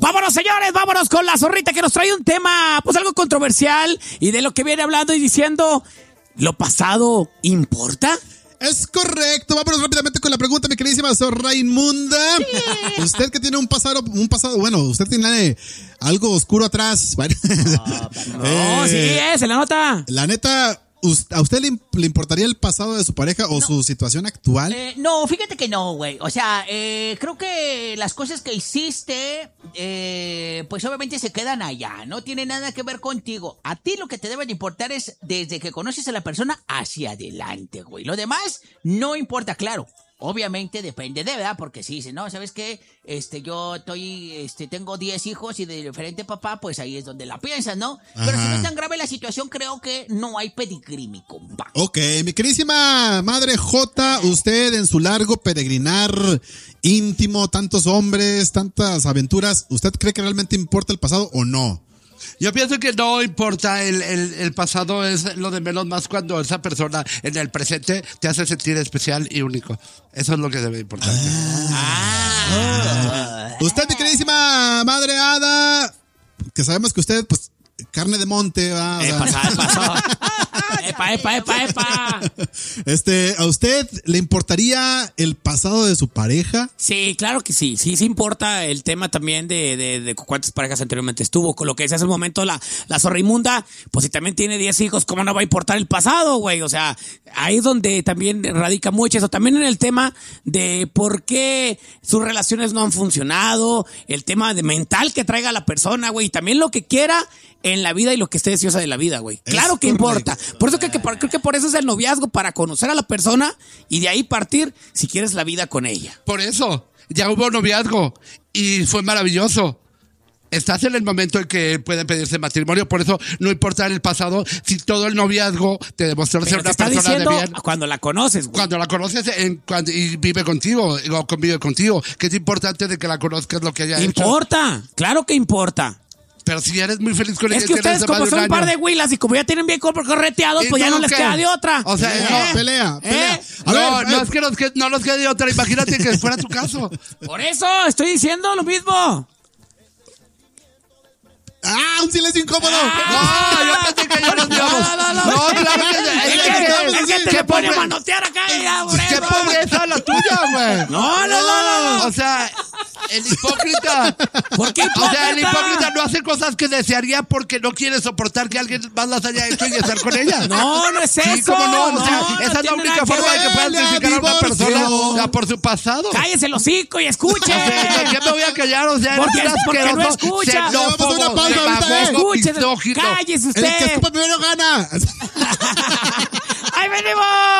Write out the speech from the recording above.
Vámonos, señores, vámonos con la zorrita que nos trae un tema, pues algo controversial y de lo que viene hablando y diciendo, ¿lo pasado importa? Es correcto. Vámonos rápidamente con la pregunta, mi queridísima zorra inmunda. Sí. Usted que tiene un pasado, bueno, usted tiene algo oscuro atrás. Bueno. No, sí, se la nota. La neta, ¿a usted le importaría el pasado de su pareja o su situación actual? No, fíjate que no, güey. O sea, creo que las cosas que hiciste, pues obviamente se quedan allá. No tiene nada que ver contigo. A ti lo que te debe de importar es desde que conoces a la persona hacia adelante, güey. Lo demás no importa, claro. Obviamente depende de, ¿verdad? Porque si dice, no, ¿sabes qué? Yo tengo 10 hijos y de diferente papá, pues ahí es donde la piensas, ¿no? Ajá. Pero si no es tan grave la situación, creo que no hay pedigrí, mi compa. Ok, mi queridísima madre J, usted en su largo peregrinar íntimo, tantos hombres, tantas aventuras, ¿usted cree que realmente importa el pasado o no? Yo pienso que no importa, el pasado es lo de menos, más cuando esa persona en el presente te hace sentir especial y único. Eso es lo que debe importar. Usted, mi queridísima madre Ada, que sabemos que usted, pues, carne de monte, va. Pasó. Epa. ¿A usted le importaría el pasado de su pareja? Sí, claro que sí. Sí importa el tema también de cuántas parejas anteriormente estuvo. Con lo que decía hace un momento la zorra inmunda, pues si también tiene 10 hijos, ¿cómo no va a importar el pasado, güey? O sea, ahí es donde también radica mucho eso. También en el tema de por qué sus relaciones no han funcionado, el tema de mental que traiga la persona, güey, y también lo que quiera en la vida y lo que esté deseosa de la vida, güey. Claro que importa. Por eso creo que por eso es el noviazgo, para conocer a la persona y de ahí partir si quieres la vida con ella. Por eso, ya hubo noviazgo y fue maravilloso. Estás en el momento en que pueden pedirse matrimonio, por eso no importa el pasado, si todo el noviazgo te demostró ser una persona de bien. Cuando la conoces, güey. Cuando la conoces y vive contigo, o convive contigo, que es importante de que la conozcas lo que haya hecho. Importa, claro que importa. Pero si eres muy feliz con ella. Es que ustedes como son un par de huilas y como ya tienen bien correteados, pues ya no les queda de otra. O sea, no, pelea. No es que no nos quede de otra, imagínate que fuera tu caso. Por eso estoy diciendo lo mismo. Un silencio incómodo. No, yo pensé que ya nos íbamos. No, claro que es que te pone a manotear acá ya, por ¿Qué eso. pobreza la tuya, güey? No. O sea, el hipócrita. ¿Por qué hipócrita? O sea, el hipócrita no hace cosas que desearía porque no quiere soportar que alguien más las haya hecho y estar con ella. No es eso. Sí, ¿cómo no? O sea, esa es la única forma de que puedan criticar a una persona por su pasado. Cállese el hocico y escuche. O sea, ¿de qué me voy a callar? O sea, porque no escucha. Escúchese. Cállese usted. El que escupa primero gana. ¡Ahí venimos!